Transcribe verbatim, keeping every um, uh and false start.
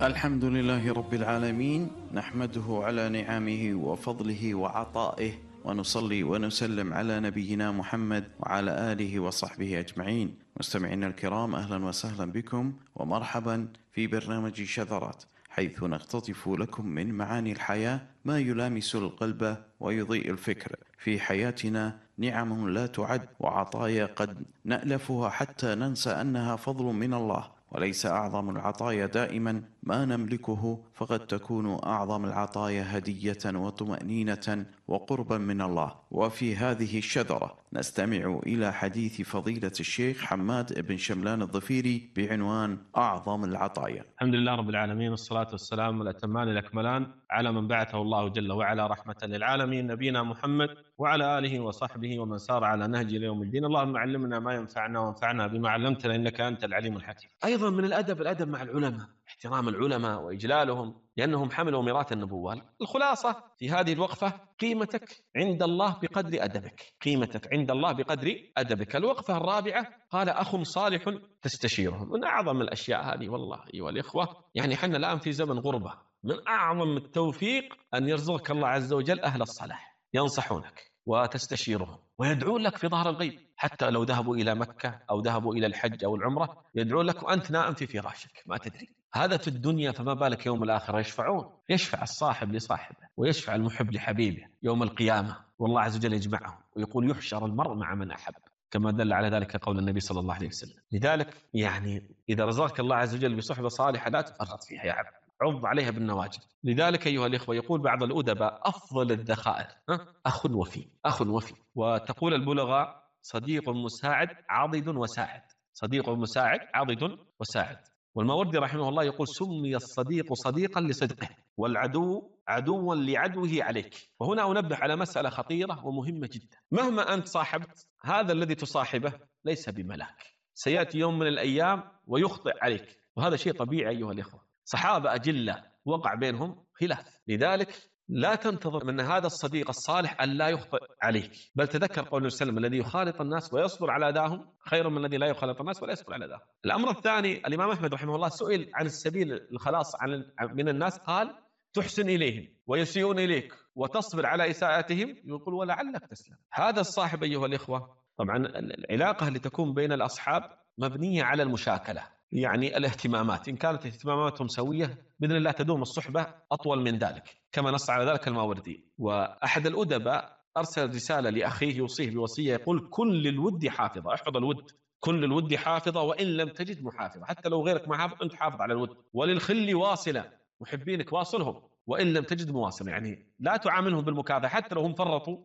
الحمد لله رب العالمين، نحمده على نعمه وفضله وعطائه، ونصلي ونسلم على نبينا محمد وعلى آله وصحبه أجمعين. مستمعينا الكرام، أهلا وسهلا بكم ومرحبا في برنامج شذرات، حيث نقتطف لكم من معاني الحياة ما يلامس القلب ويضيء الفكر. في حياتنا نعم لا تعد وعطايا قد نألفها حتى ننسى أنها فضل من الله، وليس أعظم العطايا دائما ما نملكه، فقد تكون أعظم العطايا هدية وطمأنينة وقربا من الله. وفي هذه الشذرة نستمع إلى حديث فضيلة الشيخ حماد بن شملان الظفيري بعنوان أعظم العطايا. الحمد لله رب العالمين، والصلاة والسلام الأتمان الأكملان على من بعثه الله جل وعلا رحمة للعالمين، نبينا محمد وعلى آله وصحبه ومن سار على نهج يوم الدين. اللهم علمنا ما ينفعنا وانفعنا بما علمتنا، إنك أنت العليم الحكيم. أيضا من الأدب الأدب مع العلماء، احترام العلماء وإجلالهم لأنهم حملوا ميراث النبوة. الخلاصة في هذه الوقفة: قيمتك عند الله بقدر أدبك، قيمتك عند الله بقدر أدبك. الوقفة الرابعة: قال أخ صالح تستشيره. من أعظم الأشياء هذه والله أيها الإخوة، يعني حنا الآن في زمن غربة، من أعظم التوفيق أن يرزقك الله عز وجل أهل الصلاح ينصحونك وتستشيرهم ويدعون لك في ظهر الغيب، حتى لو ذهبوا إلى مكة أو ذهبوا إلى الحج أو العمرة يدعون لك وأنت نائم في فراشك ما تدري. هذا في الدنيا، فما بالك يوم الآخرة؟ يشفعون، يشفع الصاحب لصاحبه ويشفع المحب لحبيبه يوم القيامة، والله عز وجل يجمعهم ويقول يحشر المرء مع من أحب، كما دل على ذلك قول النبي صلى الله عليه وسلم. لذلك يعني إذا رزقك الله عز وجل بصحبة صالحة لا تفرط فيها يا عبد، عض عليها بالنواجذ. لذلك أيها الإخوة، يقول بعض الأدباء: أفضل الذخائر أخ وفي، أخ وفي. وتقول البلغاء: صديق مساعد عضد وساعد، صديق مساعد عضد وساعد. والماوردي رحمه الله يقول: سمي الصديق صديقا لصدقه، والعدو عدوا لعدوه عليك. وهنا أنبه على مسألة خطيرة ومهمة جدا: مهما أنت صاحبت، هذا الذي تصاحبه ليس بملاك، سيأتي يوم من الأيام ويخطئ عليك، وهذا شيء طبيعي أيها الإخوة. صحابة أجلة وقع بينهم خلاف، لذلك لا تنتظر من هذا الصديق الصالح أن لا يخطئ عليك، بل تذكر قول السلام: الذي يخالط الناس ويصبر على أذاهم خير من الذي لا يخالط الناس ولا يصبر على أذاهم. الأمر الثاني: الإمام أحمد رحمه الله سئل عن السبيل الخلاص عن من الناس، قال: تحسن إليهم ويسيئون إليك وتصبر على إساءتهم، يقول: ولعلك تسلم. هذا الصاحب أيها الإخوة، طبعا العلاقة اللي تكون بين الأصحاب مبنية على المشاكلة، يعني الاهتمامات، إن كانت اهتماماتهم سوية بإذن الله تدوم الصحبة أطول من ذلك، كما نص على ذلك الماوردي. وأحد الأدباء أرسل رسالة لأخيه يوصيه بوصية، يقول: كن للود حافظة، احفظ الود، كن للود حافظة وإن لم تجد محافظة، حتى لو غيرك محافظ أنت حافظ على الود. وللخل واصلة، محبينك واصلهم وإن لم تجد مواصل، يعني لا تعاملهم بالمكافأة حتى لو هم فرطوا